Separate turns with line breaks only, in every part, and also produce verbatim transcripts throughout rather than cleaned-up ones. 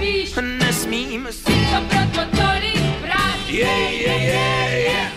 víš, nesmím si to proto tolik brát. Yeah, yeah, yeah, yeah.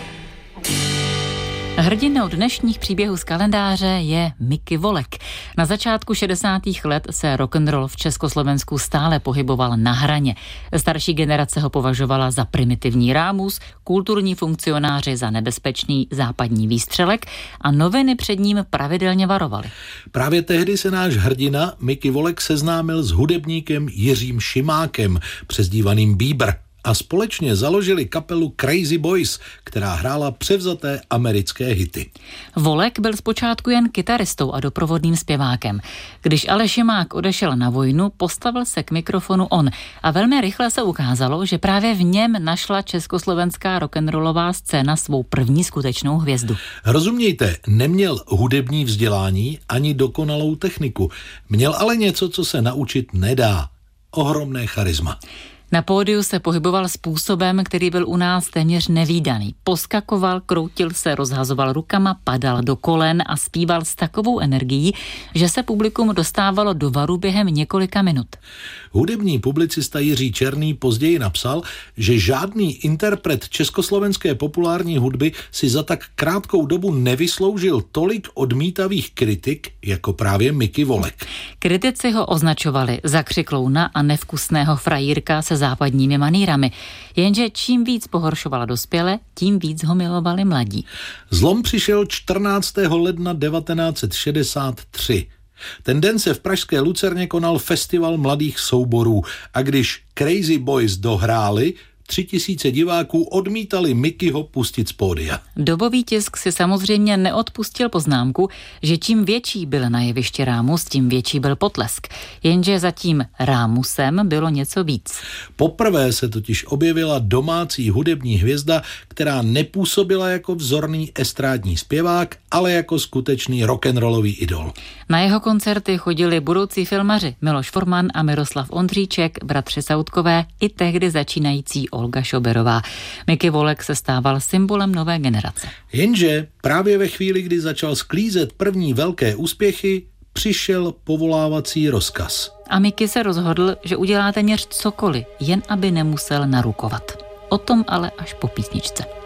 Hrdinou dnešních příběhů z kalendáře je Mickey Volek. Na začátku šedesátých let se rock'n'roll v Československu stále pohyboval na hraně. Starší generace ho považovala za primitivní rámus, kulturní funkcionáři za nebezpečný západní výstřelek a noviny před ním pravidelně varovaly.
Právě tehdy se náš hrdina Mickey Volek seznámil s hudebníkem Jiřím Šimákem, přezdívaným Bieber, a společně založili kapelu Crazy Boys, která hrála převzaté americké hity.
Volek byl zpočátku jen kytaristou a doprovodným zpěvákem. Když ale Šimák odešel na vojnu, postavil se k mikrofonu on a velmi rychle se ukázalo, že právě v něm našla československá rock'n'rollová scéna svou první skutečnou hvězdu.
Rozumějte, neměl hudební vzdělání ani dokonalou techniku. Měl ale něco, co se naučit nedá. Ohromné charisma.
Na pódiu se pohyboval způsobem, který byl u nás téměř nevídaný. Poskakoval, kroutil se, rozhazoval rukama, padal do kolen a zpíval s takovou energií, že se publikum dostávalo do varu během několika minut.
Hudební publicista Jiří Černý později napsal, že žádný interpret československé populární hudby si za tak krátkou dobu nevysloužil tolik odmítavých kritik jako právě Mickey Volek.
Kritici ho označovali za křiklouna a nevkusného frajírka se západními manýrami, jenže čím víc pohoršovala dospělé, tím víc ho milovali mladí.
Zlom přišel čtrnáctého ledna devatenáct set šedesát tři. Ten den se v pražské Lucerně konal festival mladých souborů a když Crazy Boys dohráli, tři tisíce diváků odmítali Mickeyho pustit z pódia.
Dobový tisk si samozřejmě neodpustil poznámku, že čím větší byl na jevišti rámus, tím větší byl potlesk. Jenže za tím rámusem bylo něco víc.
Poprvé se totiž objevila domácí hudební hvězda, která nepůsobila jako vzorný estrádní zpěvák, ale jako skutečný rock'n'rollový idol.
Na jeho koncerty chodili budoucí filmaři Miloš Forman a Miroslav Ondříček, bratři Sautkové i tehdy začínající Olga Šoberová. Mickey Volek se stával symbolem nové generace.
Jenže právě ve chvíli, kdy začal sklízet první velké úspěchy, přišel povolávací rozkaz.
A Mickey se rozhodl, že udělá téměř cokoliv, jen aby nemusel narukovat. O tom ale až po písničce.